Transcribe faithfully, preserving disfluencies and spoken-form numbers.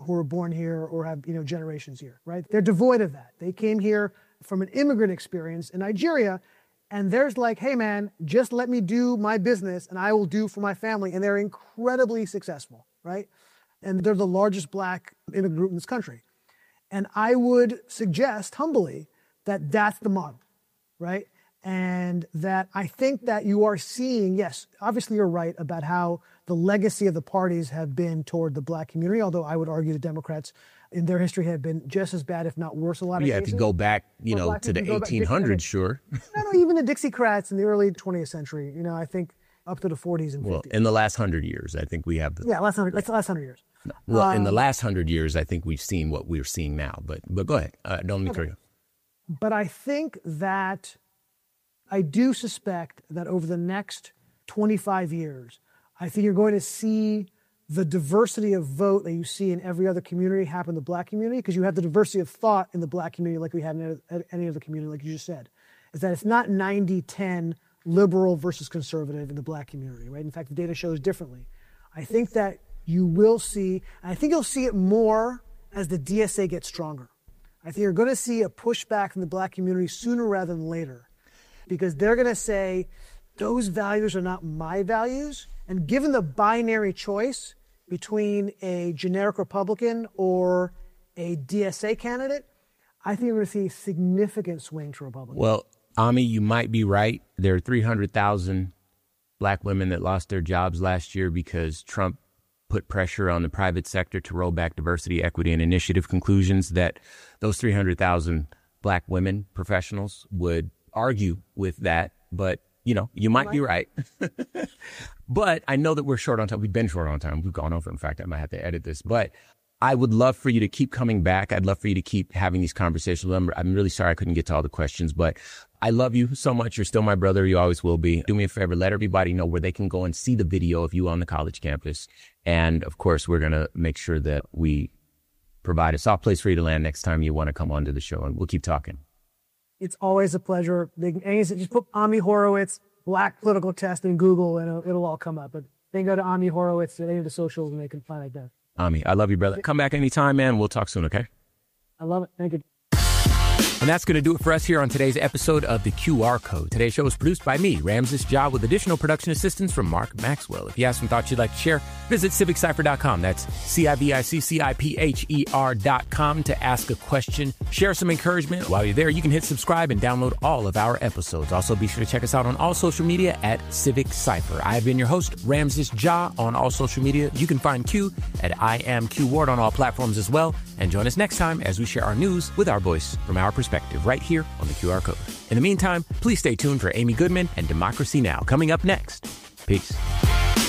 who were born here or have, you know, generations here, right? They're devoid of that. They came here from an immigrant experience in Nigeria, and there's like, hey man, just let me do my business and I will do for my family. And they're incredibly successful, right? And they're the largest Black immigrant group in this country. And I would suggest humbly that that's the model, right? And that I think that you are seeing, yes, obviously you're right about how the legacy of the parties have been toward the Black community, although I would argue the Democrats in their history have been just as bad, if not worse, a lot of yeah, cases. Yeah, if you go back, you know, to the eighteen hundreds, sure. No, no, even the Dixiecrats in the early twentieth century, you know, I think up to the forties and fifties. Well, in the last hundred years, I think we have the... Yeah, last hundred, like the last hundred years. Well, um, in the um, last hundred years, I think we've seen what we're seeing now. But but go ahead. Uh, don't let me okay. you. But I think that I do suspect that over the next twenty-five years, I think you're going to see the diversity of vote that you see in every other community happen in the Black community, because you have the diversity of thought in the Black community like we had in any other community, like you just said. Is that it's not ninety ten liberal versus conservative in the Black community, right? In fact, the data shows differently. I think that you will see, and I think you'll see it more as the D S A gets stronger. I think you're going to see a pushback from the Black community sooner rather than later, because they're going to say, those values are not my values. And given the binary choice between a generic Republican or a D S A candidate, I think we're going to see a significant swing to Republicans. Well, Ami, you might be right. There are three hundred thousand Black women that lost their jobs last year because Trump put pressure on the private sector to roll back diversity, equity, and initiative conclusions that those three hundred thousand Black women professionals would argue with that. But, you know, you might be right. But I know that we're short on time. We've been short on time. We've gone over. In fact, I might have to edit this. But I would love for you to keep coming back. I'd love for you to keep having these conversations. I'm, I'm really sorry I couldn't get to all the questions, but I love you so much. You're still my brother. You always will be. Do me a favor. Let everybody know where they can go and see the video of you on the college campus. And, of course, we're going to make sure that we provide a soft place for you to land next time you want to come onto the show. And we'll keep talking. It's always a pleasure. They can just put Ami Horowitz, Black political test in Google, and it'll, it'll all come up. But they can go to Ami Horowitz at any of the socials, and they can find it there. Ami, I love you, brother. Come back anytime, man. We'll talk soon, okay? I love it. Thank you. And that's going to do it for us here on today's episode of The Q R Code. Today's show was produced by me, Ramses Ja, with additional production assistance from Mark Maxwell. If you have some thoughts you'd like to share, visit civic cypher dot com. That's C I V I C C I P H E R dot com to ask a question. Share some encouragement. While you're there, you can hit subscribe and download all of our episodes. Also, be sure to check us out on all social media at Civic Cypher. I have been your host, Ramses Ja, on all social media. You can find Q at I am Q Ward on all platforms as well. And join us next time as we share our news with our voice from our perspective right here on the Q R Code. In the meantime, please stay tuned for Amy Goodman and Democracy Now! Coming up next. Peace.